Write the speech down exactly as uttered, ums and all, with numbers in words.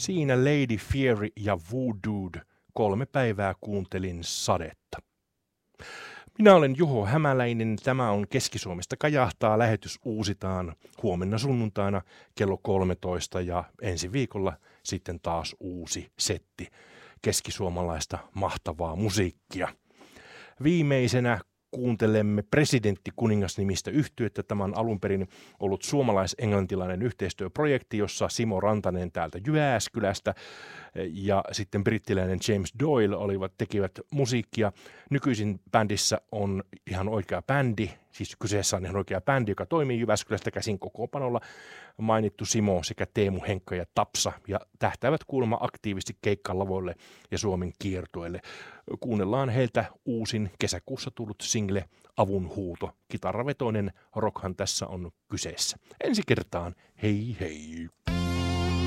Siinä Lady Fiery ja Voodoo. Kolme päivää kuuntelin sadetta. Minä olen Juho Hämäläinen. Tämä on Keski-Suomesta kajahtaa. Lähetys uusitaan huomenna sunnuntaina kello kolmetoista ja ensi viikolla sitten taas uusi setti keskisuomalaista mahtavaa musiikkia. Viimeisenä kuuntelemme Presidentti Kuningas-nimistä yhtyettä. Tämä on alun perin ollut suomalais-englantilainen yhteistyöprojekti, jossa Simo Rantanen täältä Jyväskylästä ja sitten brittiläinen James Doyle olivat, tekivät musiikkia. Nykyisin bändissä on ihan oikea bändi, siis kyseessä on ihan oikea bändi, joka toimii Jyväskylästä käsin kokoonpanolla. Mainittu Simo sekä Teemu, Henkka ja Tapsa ja tähtäävät kuulemma aktiivisesti keikkalavoille ja Suomen kiertueelle. Kuunnellaan heiltä uusin kesäkuussa tullut single Avun huuto. Kitaravetoinen rockhan tässä on kyseessä. Ensi kertaan, hei hei!